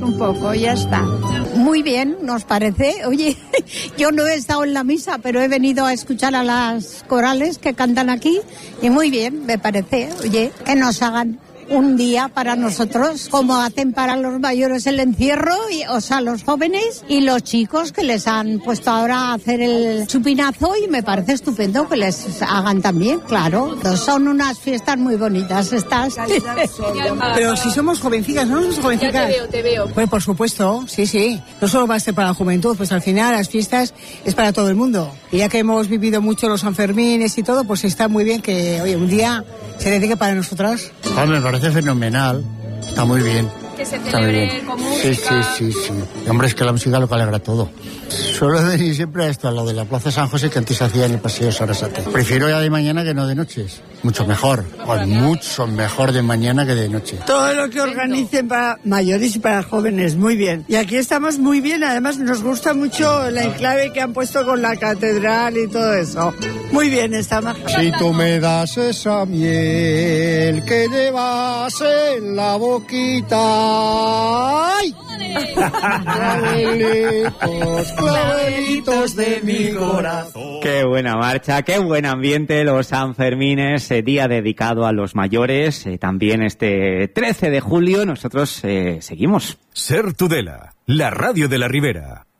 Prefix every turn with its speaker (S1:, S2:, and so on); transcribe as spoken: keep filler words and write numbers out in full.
S1: un poco, ya está. Muy bien, nos parece. Oye, yo no he estado en la misa, pero he venido a escuchar a las corales que cantan aquí y muy bien, me parece. Oye, que nos hagan un día para nosotros, como hacen para los mayores el encierro, y, o sea, los jóvenes y los chicos que les han puesto ahora a hacer el chupinazo, y me parece estupendo que les hagan también, claro. Son unas fiestas muy bonitas estas.
S2: Pero si somos jovencicas, ¿no? Somos jovencicas.
S3: Ya te veo, te veo.
S2: Pues por supuesto, sí, sí. No solo va a ser para la juventud, pues al final las fiestas es para todo el mundo. Y ya que hemos vivido mucho los Sanfermines y todo, pues está muy bien que, oye, un día se dedique para nosotras.
S4: Ah, me parece fenomenal. Está muy bien.
S3: Que se celebre con música.
S4: Sí, sí, sí, sí. Y, hombre, es que la música lo que alegra todo. Suelo venir siempre a esto, a lo de la Plaza San José, que antes se hacía en el Paseo Sarasate. Prefiero ya de mañana que no de noches. Mucho mejor. Pues mucho mejor de mañana que de noche.
S5: Todo lo que organicen para mayores y para jóvenes, muy bien. Y aquí estamos muy bien, además nos gusta mucho la enclave que han puesto con la catedral y todo eso. Muy bien, está más.
S4: Si tú me das esa miel que llevas en la boquita. ¡Ay! Clavelitos, clavelitos de mi corazón.
S6: Qué buena marcha, qué buen ambiente los Sanfermines, eh, día dedicado a los mayores. Eh, también este trece de julio nosotros eh, seguimos.
S7: Ser Tudela, la radio de la Ribera.